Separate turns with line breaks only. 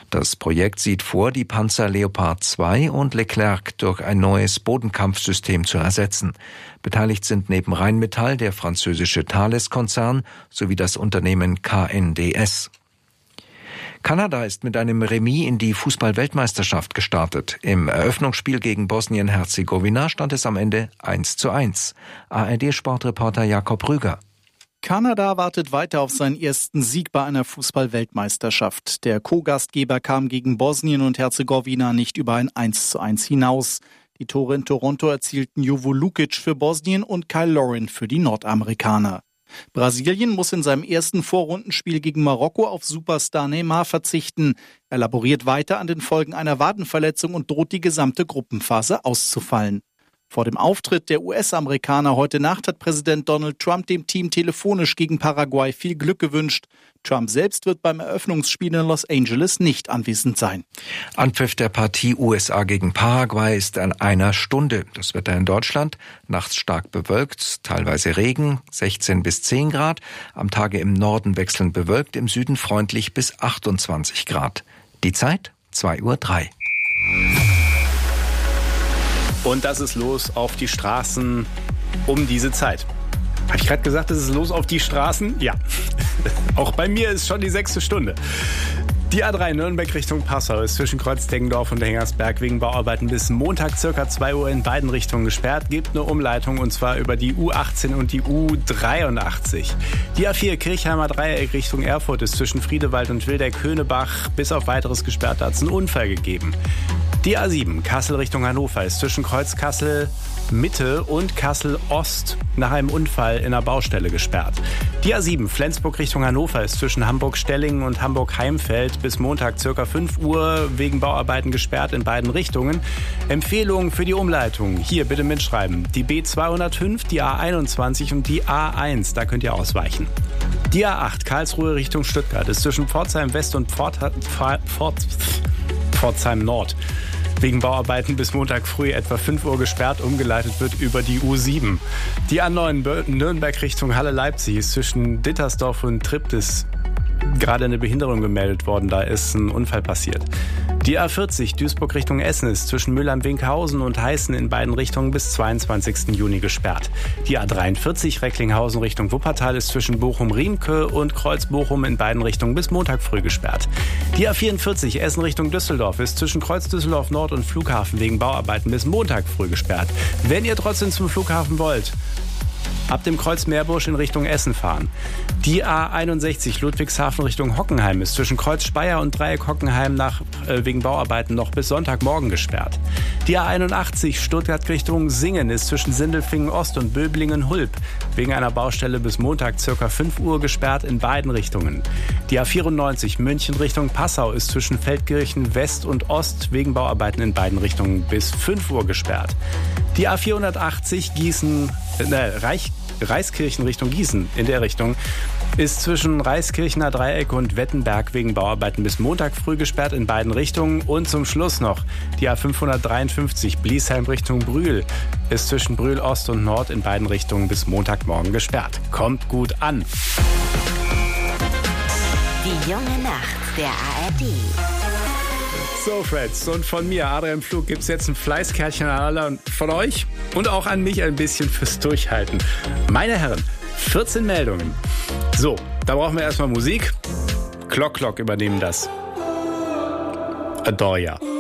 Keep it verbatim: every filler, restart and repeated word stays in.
Das Projekt sieht vor, die Panzer Leopard zwei und Leclerc durch ein neues Bodenkampfsystem zu ersetzen. Beteiligt sind neben Rheinmetall der französische Thales-Konzern sowie das Unternehmen K N D S. Kanada ist mit einem Remis in die Fußball-Weltmeisterschaft gestartet. Im Eröffnungsspiel gegen Bosnien-Herzegowina stand es am Ende eins zu eins. A R D-Sportreporter Jakob Rüger.
Kanada wartet weiter auf seinen ersten Sieg bei einer Fußball-Weltmeisterschaft. Der Co-Gastgeber kam gegen Bosnien und Herzegowina nicht über ein eins zu eins hinaus. Die Tore in Toronto erzielten Jovo Lukic für Bosnien und Kyle Lauren für die Nordamerikaner. Brasilien muss in seinem ersten Vorrundenspiel gegen Marokko auf Superstar Neymar verzichten. Er laboriert weiter an den Folgen einer Wadenverletzung und droht die gesamte Gruppenphase auszufallen. Vor dem Auftritt der U S-Amerikaner heute Nacht hat Präsident Donald Trump dem Team telefonisch gegen Paraguay viel Glück gewünscht. Trump selbst wird beim Eröffnungsspiel in Los Angeles nicht anwesend sein.
Anpfiff der Partie U S A gegen Paraguay ist in einer Stunde. Das Wetter in Deutschland: nachts stark bewölkt, teilweise Regen, sechzehn bis zehn Grad. Am Tage im Norden wechselnd bewölkt, im Süden freundlich bis achtundzwanzig Grad. Die Zeit zwei Uhr drei.
Und das ist los auf die Straßen um diese Zeit. Habe ich gerade gesagt, das ist los auf die Straßen? Ja. Auch bei mir ist schon die sechste Stunde. Die A drei Nürnberg Richtung Passau ist zwischen Kreuz-Deggendorf und Hengersberg wegen Bauarbeiten bis Montag circa zwei Uhr in beiden Richtungen gesperrt. Gibt eine Umleitung und zwar über die U achtzehn und die U dreiundachtzig. Die A vier Kirchheimer Dreieck Richtung Erfurt ist zwischen Friedewald und Wildeck-Höhnebach bis auf weiteres gesperrt. Da hat es einen Unfall gegeben. Die A sieben Kassel Richtung Hannover ist zwischen Kreuz Kassel Mitte und Kassel Ost nach einem Unfall in einer Baustelle gesperrt. Die A sieben Flensburg Richtung Hannover ist zwischen Hamburg-Stellingen und Hamburg-Heimfeld bis Montag ca. fünf Uhr wegen Bauarbeiten gesperrt in beiden Richtungen. Empfehlungen für die Umleitung: hier bitte mitschreiben. Die B zweihundertfünf, die A einundzwanzig und die A eins, da könnt ihr ausweichen. Die A acht Karlsruhe Richtung Stuttgart ist zwischen Pforzheim West und Pfort, Pfort, Pforzheim Nord wegen Bauarbeiten bis Montag früh etwa fünf Uhr gesperrt. Umgeleitet wird über die U sieben. Die A neun Nürnberg Richtung Halle-Leipzig ist zwischen Dittersdorf und Triptis gerade eine Behinderung gemeldet worden. Da ist ein Unfall passiert. Die A vierzig Duisburg Richtung Essen ist zwischen Mülheim-Winkhausen und Heißen in beiden Richtungen bis zweiundzwanzigsten Juni gesperrt. Die A dreiundvierzig Recklinghausen Richtung Wuppertal ist zwischen Bochum-Riemke und Kreuz-Bochum in beiden Richtungen bis Montag früh gesperrt. Die A vierundvierzig Essen Richtung Düsseldorf ist zwischen Kreuz Düsseldorf Nord und Flughafen wegen Bauarbeiten bis Montag früh gesperrt. Wenn ihr trotzdem zum Flughafen wollt, ab dem Kreuz Meerbusch in Richtung Essen fahren. Die A einundsechzig Ludwigshafen Richtung Hockenheim ist zwischen Kreuz Speyer und Dreieck Hockenheim nach, äh, wegen Bauarbeiten noch bis Sonntagmorgen gesperrt. Die A einundachtzig Stuttgart Richtung Singen ist zwischen Sindelfingen Ost und Böblingen-Hulb wegen einer Baustelle bis Montag ca. fünf Uhr gesperrt in beiden Richtungen. Die A vierundneunzig München Richtung Passau ist zwischen Feldkirchen West und Ost wegen Bauarbeiten in beiden Richtungen bis fünf Uhr gesperrt. Die A vierhundertachtzig Gießen, äh, Reich, Reiskirchen Richtung Gießen in der Richtung ist zwischen Reiskirchener Dreieck und Wettenberg wegen Bauarbeiten bis Montag früh gesperrt in beiden Richtungen. Und zum Schluss noch die A fünfhundertdreiundfünfzig Bliesheim Richtung Brühl ist zwischen Brühl Ost und Nord in beiden Richtungen bis Montagmorgen gesperrt. Kommt gut an.
Die junge Nacht der A R D.
So, Freds, und von mir, Adrian Pflug, gibt's jetzt ein Fleißkärtchen an alle von euch und auch an mich ein bisschen fürs Durchhalten. Meine Herren, vierzehn Meldungen. So, da brauchen wir erstmal Musik. Klock Klock übernehmen das. Adoria.